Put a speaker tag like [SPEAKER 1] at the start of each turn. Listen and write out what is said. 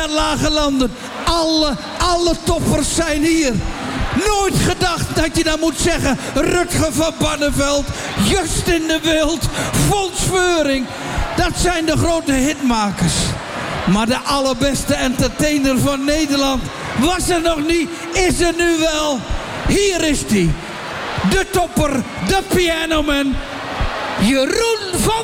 [SPEAKER 1] der lage landen. Alle toppers zijn hier. Nooit gedacht dat je dan moet zeggen... Rutger van Barneveld, Justin de Wild, Fons Veuring. Dat zijn de grote hitmakers. Maar de allerbeste entertainer van Nederland... was er nog niet, is er nu wel. Hier is hij. De topper, de pianoman... Jeroen van